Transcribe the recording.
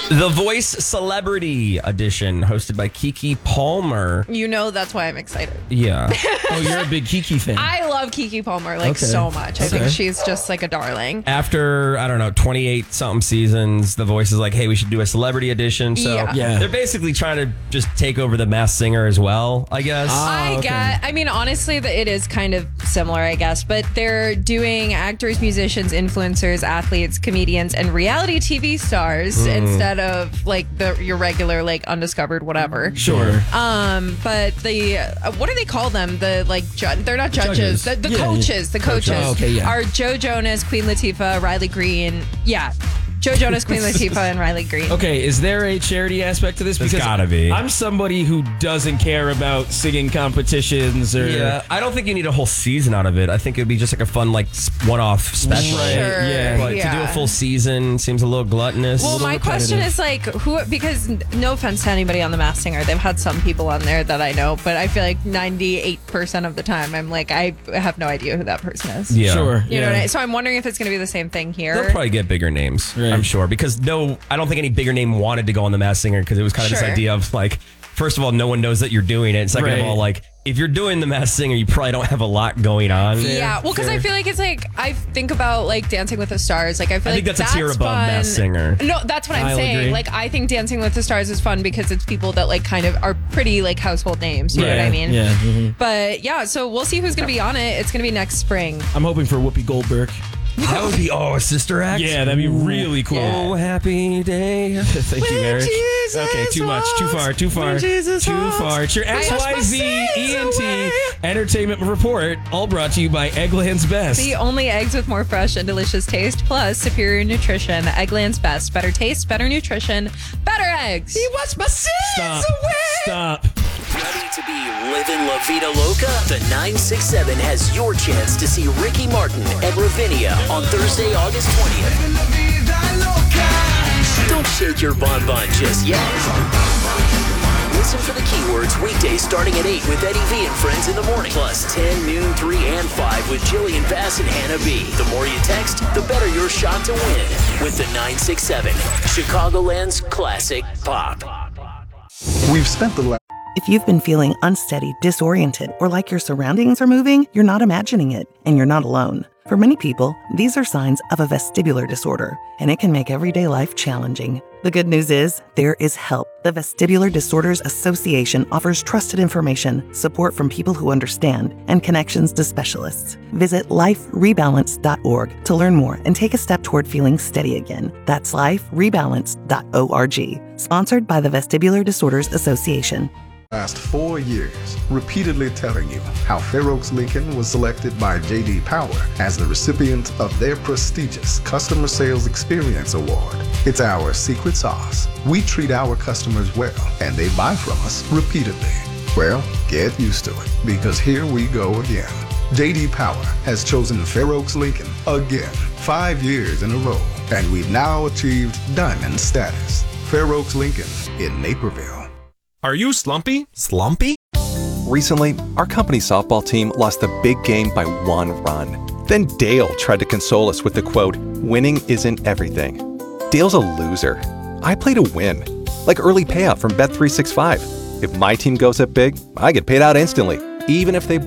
The Voice Celebrity Edition, hosted by Keke Palmer. You know that's why I'm excited. Yeah. Oh, you're a big Keke fan. I love Keke Palmer so much. I think she's just like a darling. After, 28-something seasons, The Voice is like, hey, we should do a celebrity edition. So Yeah. they're basically trying to just take over The Masked Singer as well, I guess. I mean, honestly, it is kind of similar, I guess, but they're doing actors, musicians, influencers, athletes, comedians, and reality TV stars instead of like your regular like undiscovered whatever. Sure. But the what do they call them? The like they're not judges. The coaches. The coaches are Joe Jonas, Queen Latifah, Riley Green. Yeah. Joe Jonas, Queen Latifah, and Riley Green. Okay, is there a charity aspect to this? There's Because gotta be. I'm somebody who doesn't care about singing competitions or... Yeah, I don't think you need a whole season out of it. I think it would be just like a fun, like, one-off special. Right, yeah. But to do a full season seems a little gluttonous. Well, my question is, like, who, because no offense to anybody on The Masked Singer, they've had some people on there that I know, but I feel like 98% of the time, I'm like, I have no idea who that person is. Yeah. Sure. You know what So I'm wondering if it's going to be the same thing here. They'll probably get bigger names, Right. I'm sure. Because I don't think any bigger name wanted to go on The Masked Singer because it was kind of this idea of like, first of all, no one knows that you're doing it. Second of all, like, if you're doing The Masked Singer, you probably don't have a lot going on. Yeah, well, because I feel like it's like, I think about like Dancing with the Stars. Like, I feel I think like that's a tier above fun. Masked Singer. No, that's what I'm I'll saying. agree. Like, I think Dancing with the Stars is fun because it's people that like kind of are pretty like household names. You know what I mean? Yeah. Mm-hmm. But yeah, so we'll see who's going to be on it. It's going to be next spring. I'm hoping for Whoopi Goldberg. That would be, a sister act? Yeah, that'd be really cool. Oh, happy day. Thank you, Eric. Jesus Okay, too much, too far. Too far. It's your XYZ ENT Entertainment Report, all brought to you by Eggland's Best. The only eggs with more fresh and delicious taste, plus superior nutrition. Eggland's Best. Better taste, better nutrition, better eggs. He wants my sins away. Stop. Ready to be living La Vida Loca? The 967 has your chance to see Ricky Martin at Ravinia on Thursday, August 20th. Don't shake your bonbon just yet. Listen for the keywords weekdays starting at 8 with Eddie V and Friends in the morning. Plus 10, noon, 3, and 5 with Jillian Bass and Hannah B. The more you text, the better your shot to win with the 967, Chicagoland's classic pop. We've spent the last... If you've been feeling unsteady, disoriented, or like your surroundings are moving, you're not imagining it, and you're not alone. For many people, these are signs of a vestibular disorder, and it can make everyday life challenging. The good news is, there is help. The Vestibular Disorders Association offers trusted information, support from people who understand, and connections to specialists. Visit liferebalance.org to learn more and take a step toward feeling steady again. That's liferebalance.org. Sponsored by the Vestibular Disorders Association. Last 4 years, repeatedly telling you how Fair Oaks Lincoln was selected by J.D. Power as the recipient of their prestigious Customer Sales Experience Award. It's our secret sauce. We treat our customers well, and they buy from us repeatedly. Well, get used to it, because here we go again. J.D. Power has chosen Fair Oaks Lincoln again, 5 years in a row, and we've now achieved Diamond status. Fair Oaks Lincoln in Naperville. Are you slumpy? Slumpy? Recently, our company softball team lost the big game by 1 run. Then Dale tried to console us with the quote, "Winning isn't everything." Dale's a loser. I play to win, like early payout from Bet365. If my team goes up big, I get paid out instantly, even if they